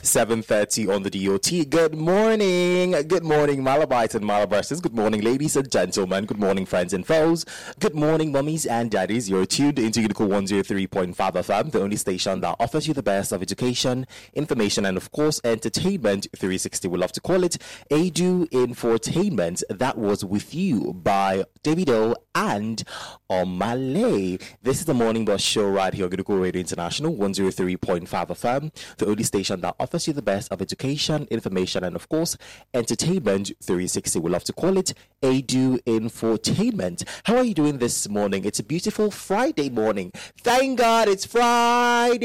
7:30 on the DOT. Good morning. Good morning, Malabites and Malabusters. Good morning, ladies and gentlemen. Good morning, friends and foes. Good morning, mummies and daddies. You're tuned into Unico 103.5 FM, the only station that offers you the best of education, information, and of course, entertainment 360. We love to call it Edu Infotainment. That was With You by Davido and Omale. This is the Morning Bus Show right here on Unico Radio International 103.5 FM, the only station that offers you the best of education, information, and of course, entertainment 360. We love to call it Edu Infotainment. How are you doing this morning? It's a beautiful Friday morning. Thank God it's Friday.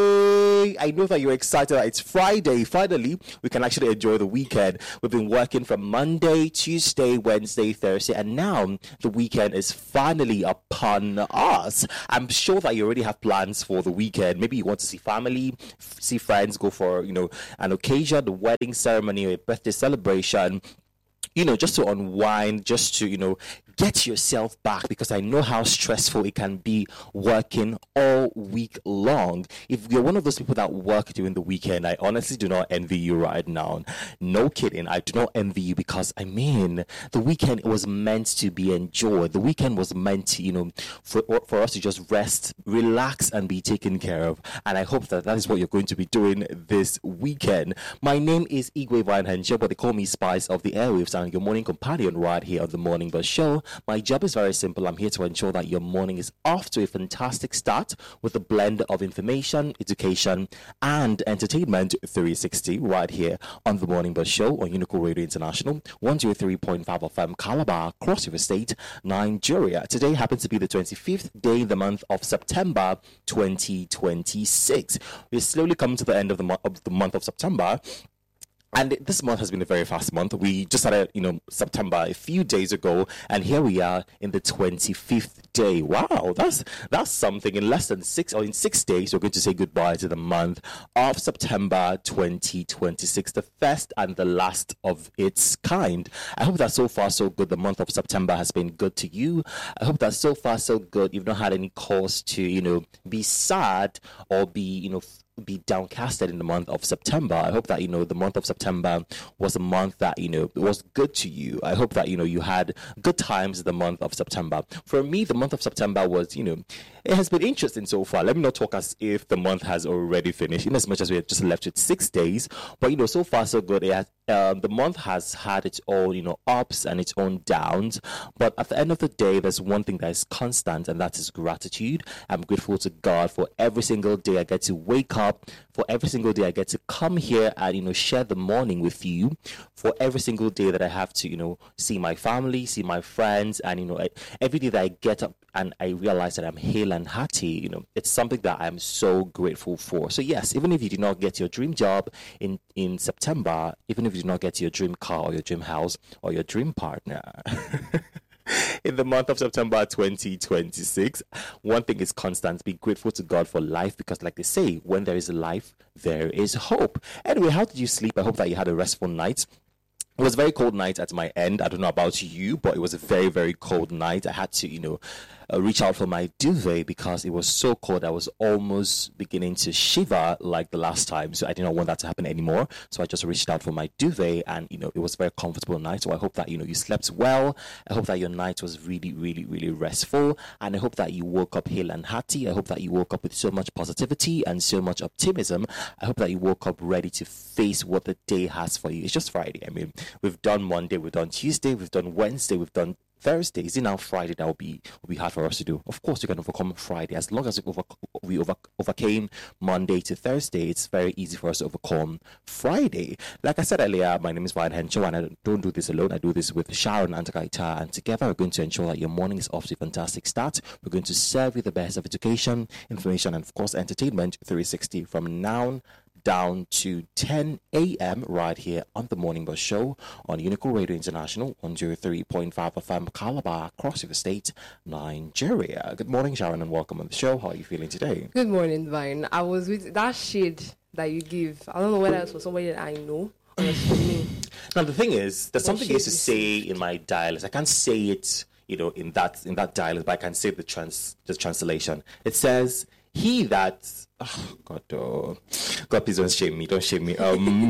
I know that you're excited that it's Friday. Finally, we can actually enjoy the weekend. We've been working from Monday, Tuesday, Wednesday, Thursday, and now the weekend is finally upon us. I'm sure that you already have plans for the weekend. Maybe you want to see family, see friends, go for, an occasion, the wedding ceremony, or a birthday celebration, just to unwind, just to, get yourself back, because I know how stressful it can be working all week long. If you're one of those people that work during the weekend, I honestly do not envy you right now. No kidding. I do not envy you, because the weekend was meant to be enjoyed. The weekend was meant to, for us to just rest, relax, and be taken care of. And I hope that is what you're going to be doing this weekend. My name is Igwe Vinehenjo, but they call me Spice of the Airwaves, and your morning companion right here on the Morning Bus Show. My job is very simple. I'm here to ensure that your morning is off to a fantastic start with a blend of information, education, and entertainment 360 right here on the Morning Bus Show on Unico Radio International 103.5 FM Calabar, Cross River State, Nigeria. Today happens to be the 25th day in the month of September 2026. We're slowly coming to the end of the month of September. And this month has been a very fast month. We just started, September a few days ago, and here we are in the 25th day. Wow, that's something. In less than 6 days, we're going to say goodbye to the month of September 2026, the first and the last of its kind. I hope that so far so good. The month of September has been good to you. I hope that so far so good. You've not had any cause to, be sad or be downcasted in the month of September. I hope that, the month of September was a month that, was good to you. I hope that, you had good times in the month of September. For me, the month of September was, it has been interesting so far. Let me not talk as if the month has already finished, in as much as we have just left with 6 days. But, so far so good. The month has had its own, ups and its own downs. But at the end of the day, there's one thing that is constant, and that is gratitude. I'm grateful to God for every single day I get to wake up, for every single day I get to come here and, share the morning with you, for every single day that I have to, see my family, see my friends, and, every day that I get up and I realize that I'm hale and hearty, it's something that I'm so grateful for. So yes, even if you did not get your dream job in September, even if you did not get your dream car or your dream house or your dream partner, in the month of September 2026, one thing is constant: be grateful to God for life, because like they say, when there is life, there is hope. Anyway, how did you sleep? I hope that you had a restful night. It was a very cold night at my end. I don't know about you, but it was a very, very cold night. I had to, reach out for my duvet because it was so cold. I was almost beginning to shiver like the last time. So I did not want that to happen anymore. So I just reached out for my duvet, and, it was a very comfortable night. So I hope that, you slept well. I hope that your night was really, really, really restful. And I hope that you woke up hale and hearty. I hope that you woke up with so much positivity and so much optimism. I hope that you woke up ready to face what the day has for you. It's just Friday. I mean, we've done Monday, we've done Tuesday, we've done Wednesday, we've done Thursday. Is it now Friday that will be hard for us to do? Of course, you can overcome Friday. As long as we overcame Monday to Thursday, it's very easy for us to overcome Friday. Like I said earlier, my name is Ryan Henshaw, and I don't do this alone. I do this with Sharon Antakaita, and together we're going to ensure that your morning is off to a fantastic start. We're going to serve you the best of education, information, and of course, entertainment 360 from now down to 10 a.m. right here on the Morning Bus Show on Unico Radio International 103.5 FM Calabar, Cross River State, Nigeria. Good morning, Sharon, and welcome on the show. How are you feeling today? Good morning, Vine. I was with that shade that you give. I don't know whether it's for somebody that I know or it's for me. Now, the thing is, there's something I used to say in my dialect. I can't say it, in that dialect, but I can say the translation. It says, "He that God, oh. God, please don't shame me. Don't shame me.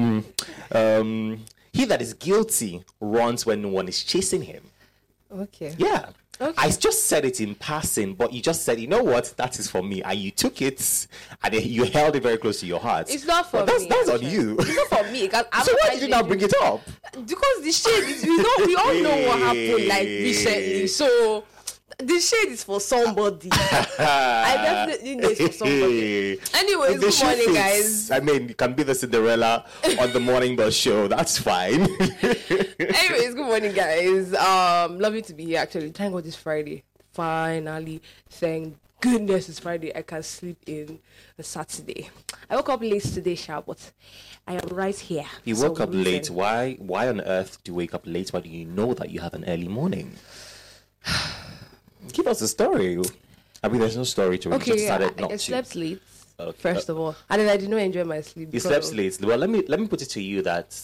He that is guilty runs when no one is chasing him. Okay. Yeah. Okay. I just said it in passing, but you just said, you know what, that is for me, and you took it and you held it very close to your heart. It's not for But me. that's on actually. you. It's not for me. So So why did you not bring it up? Because the shade is, we all know what happened like recently. So the shade is for somebody. I definitely know it's for somebody. Anyways, If the good shoe morning, fits, guys. I mean, you can be the Cinderella on the morning bus show. That's fine. Anyways, good morning, guys. Lovely to be here. Actually, thank God it's Friday. Finally, thank goodness it's Friday. I can sleep in a Saturday. I woke up late today, Sha, but I am right here. You So woke up listen. late. Why on earth do you wake up late? Why do you know that you have an early morning? Give us a story. I mean, there's no story to it. You Okay, just yeah, decided not I to. slept late. Okay. First of all, and then I did not enjoy my sleep. You because slept of- late. Well, let me put it to you that